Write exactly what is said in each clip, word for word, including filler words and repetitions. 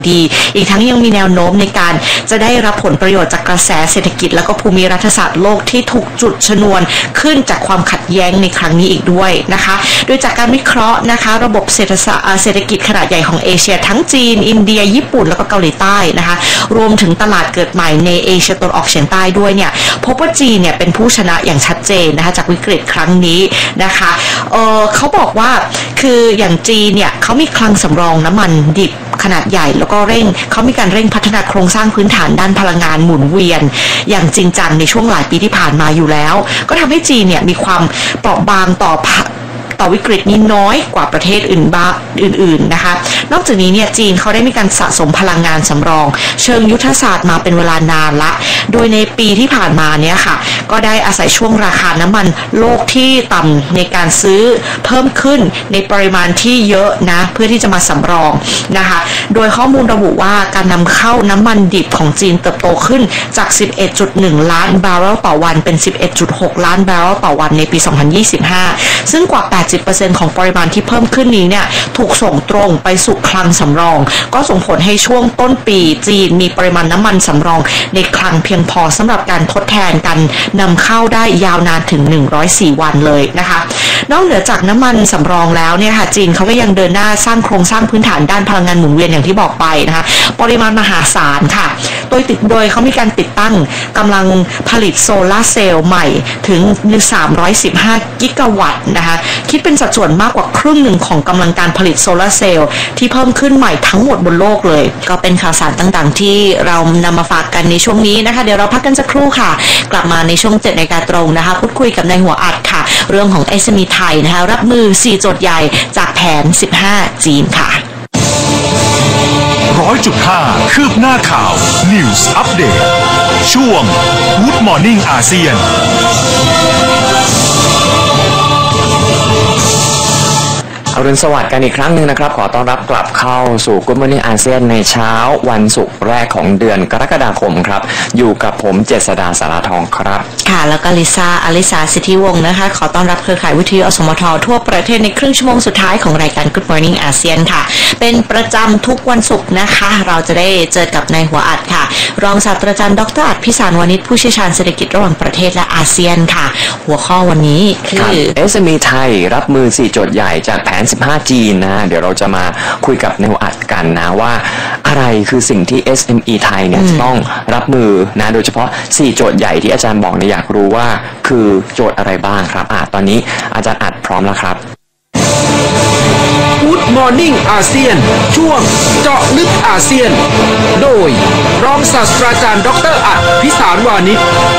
ดีอีกทั้งยังมีแนวโน้มในการจะได้รับผลประโยชน์จากกระแสเศรษฐกิจแล้วก็ภูมิรัฐศาสตร์โลกที่ถูกจุดชนวนขึ้นจากความขัดแย้งในครั้งนี้อีกด้วยนะคะโดยจากการวิเคราะห์นะคะระบบเศรษฐศาสตร์เศรษฐกิจขนาดใหญ่ของเอเชียทั้งจีนอินเดียญี่ปุ่นแล้วก็เกาหลีใต้นะคะรวมถึงตลาดเกิดใหม่ในเอเชียตะวันออกเฉียงใต้ด้วยเนี่ยพบว่าจีนเนี่ยเป็นผู้ชนะอย่างชัดเจนนะคะจากวิกฤตครั้งนี้นะคะเออเขาบอกว่าคืออย่างจีนเนี่ยเขามีคลังสำรองน้ำมันดิบขนาดใหญ่แล้วก็เร่งเขามีการเร่งพัฒนาโครงสร้างพื้นฐานด้านพลังงานหมุนเวียนอย่างจริงจังในช่วงหลายปีที่ผ่านมาอยู่แล้วก็ทำให้จีนเนี่ยมีความเปราะบางต่อต่อวิกฤตนี้น้อยกว่าประเทศอื่นบ้าอื่นๆนะคะนอกจากนี้เนี่ยจีนเขาได้มีการสะสมพลังงานสำรองเชิงยุทธศาสตร์มาเป็นเวลานานละโดยในปีที่ผ่านมาเนี่ยค่ะก็ได้อาศัยช่วงราคาน้ำมันโลกที่ต่ำในการซื้อเพิ่มขึ้นในปริมาณที่เยอะนะเพื่อที่จะมาสำรองนะคะโดยข้อมูลระบุว่าการนำเข้าน้ำมันดิบของจีนเติบโตขึ้นจาก สิบเอ็ดจุดหนึ่ง ล้านบาร์เรลต่อวันเป็น สิบเอ็ดจุดหก ล้านบาร์เรลต่อวันในปี สองพันยี่สิบห้า ซึ่งกว่า แปดสิบเปอร์เซ็นต์ ของปริมาณที่เพิ่มขึ้นนี้เนี่ยถูกส่งตรงไปสู่คลังสำรองก็ส่งผลให้ช่วงต้นปีจีนมีปริมาณน้ำมันสำรองในคลังเพียงพอสำหรับการทดแทนการนำเข้าได้ยาวนานถึงหนึ่งร้อยสี่วันเลยนะคะนอกเหนือจากน้ำมันสำรองแล้วเนี่ยค่ะจีนเขาก็ยังเดินหน้าสร้างโครงสร้างพื้นฐานด้านพลังงานหมุนเวียนอย่างที่บอกไปนะคะปริมาณมหาศาลค่ะโดยติดโดยเขามีการติดตั้งกำลังผลิตโซลาร์เซลล์ใหม่ถึงสามร้อยสิบห้ากิกะวัตต์นะคะคิดเป็นสัดส่วนมากกว่าครึ่งหนึ่งของกำลังการผลิตโซลาร์เซลล์ที่เพิ่มขึ้นใหม่ทั้งหมดบนโลกเลยก็เป็นข่าวสารต่างๆที่เรานำมาฝากกันในช่วงนี้นะคะเดี๋ยวเราพักกันสักครู่ค่ะกลับมาในช่วงเจ็ดนาฬิกาตรงนะคะพูดคุยกับนายหัวอัดค่ะเรื่องของ เอส เอ็ม อี ไทยนะคะรับมือสี่โจทย์ใหญ่จากแผนสิบห้าจีนค่ะร้อยจุดห้าคืบหน้าข่าว News Update ช่วง Good Morning อาเซียนอรุณสวัสดิ์กันอีกครั้งหนึ่งนะครับขอต้อนรับกลับเข้าสู่ Good Morning อาเซียนในเช้าวันศุกร์แรกของเดือนกรกฎาคมครับอยู่กับผมเจษฎาสาราทองครับค่ะแล้วก็ลิซ่าอลิสาสิทธิวงศ์นะคะขอต้อนรับเครือข่ายวิทยุอสมททั่วประเทศในครึ่งชั่วโมงสุดท้ายของรายการ Good Morning อาเซียนค่ะเป็นประจำทุกวันศุกร์นะคะเราจะได้เจอกับนายหัวอัดค่ะรองศาสตราจารย์ดร.อัดพิสารวณิชผู้เชี่ยวชาญเศรษฐกิจระหว่างประเทศและอาเซียนค่ะหัวข้อวันนี้คือเอส เอ็ม อี ไทยรับมือสี่โจทย์ใหญ่จากแผนสิบห้าจีนนะเดี๋ยวเราจะมาคุยกับนายหัวอัดกันนะว่าอะไรคือสิ่งที่ เอส เอ็ม อี ไทยเนี่ยจะต้องรับมือนะโดยเฉพาะสี่โจทย์ใหญ่ที่อาจารย์บอกเนี่ยอยากรู้ว่าคือโจทย์อะไรบ้างครับอ่ะตอนนี้อาจารย์อัดพร้อมแล้วครับ Good Morning อาเซียนช่วงเจาะลึกอาเซียนโดยรองศาสตราจารย์ดร.อัดพิสารวานิช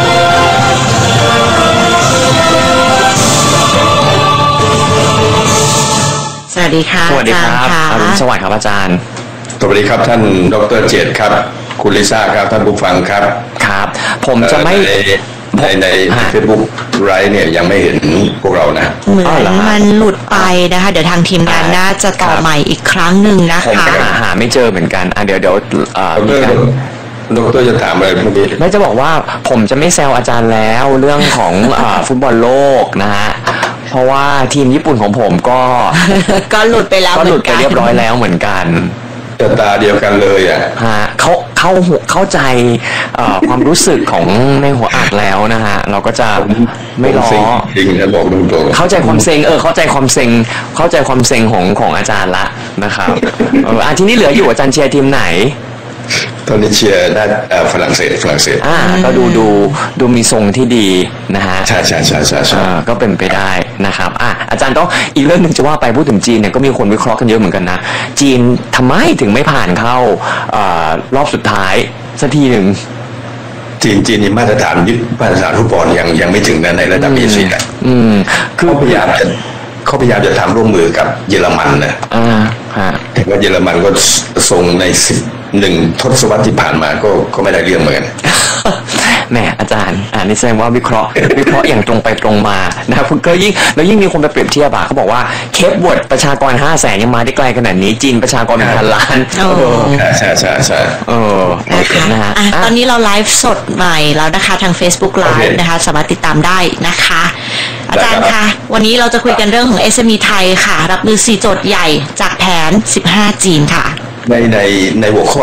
สวัสดีค่ะสวัสดีครับอรุณสวัสดิ์ครับอาจารย์สวัสดีครับท่านดร.เจตครับคุณลิซ่าครับท่านผู้ฟังครับครับผมจะไม่ในในเฟซบุ๊กไรเนี่ยยังไม่เห็นพวกเรานะเหมือนมันหลุดไปนะคะเดี๋ยวทางทีมงานน่าจะต่อใหม่อีกครั้งหนึ่งนะคะผมหาหาไม่เจอเหมือนกันอ่ะเดี๋ยวเดี๋ยวดร.จะถามอะไรเมื่อกี้ไม่จะบอกว่าผมจะไม่แซวอาจารย์แล้วเรื่องของฟุตบอลโลกนะฮะเพราะว่าทีมญี่ปุ่นของผมก็ก็หลุดไปแล้วก็หลุดไปเรียบร้อยแล้วเหมือนกันตาเดียวกันเลยอ่ะฮะเขาเข้าเข้าใจความรู้สึกของในหัวอัดแล้วนะฮะเราก็จะไม่ล้อจริงนะบอกตรงๆเข้าใจความเซ็งเออเข้าใจความเซ็งเข้าใจความเซ็งของของอาจารย์ละนะครับเออทีนี้เหลืออยู่อาจารย์เชียร์ทีมไหนตอนนี้เชียร์ด้านฝรั่งเศสฝรั่งเศสอ่าก็ดูดูดูมีทรงที่ดีนะฮะใช่ใช่ใช่ใช่ใช่ก็เป็นไปได้นะครับอ่ะอาจารย์ต้องอีกเรื่องหนึ่งจะว่าไปพูดถึงจีนเนี่ยก็มีคนวิเคราะห์กันเยอะเหมือนกันนะจีนทำไมถึงไม่ผ่านเข้ารอบสุดท้ายสักทีหนึ่งจีนจีนนี่มาตรฐานยึดมาตรฐานฟุตบอลยังยังไม่ถึงในระดับเอเชียอืมคือพยายามจะเขาพยายามจะทำร่วมมือกับเยอรมันนะอ่าฮะแต่ว่าเยอรมันก็ทรงในสิบหนึ่งทศวรรษที่ผ่านมาก็ก็ไม่ได้เรื่องเหมือนกันแหมอาจารย์อ่านี่แสดงว่าวิเคราะห์วิเคราะห์อย่างตรงไปตรงมานะครับคุณก็ยิ่งแล้วยิ่งมีคนไปเปรียบเทียบอ่ะเขาบอกว่าเคปเวิร์ดประชากรห้าแสนยังมาได้ไกลขนาดนี้จีนประชากรเป็นพันล้านใช่ใช่ใช่ใช่เออนะฮะตอนนี้เราไลฟ์สดใหม่แล้วนะคะทาง Facebook Live นะคะสามารถติดตามได้นะคะอาจารย์คะวันนี้เราจะคุยกันเรื่องของ เอส เอ็ม อี ไทยค่ะรับมือสี่โจทย์ใหญ่จากแผนสิบห้าจีนค่ะในในในหัวข้อ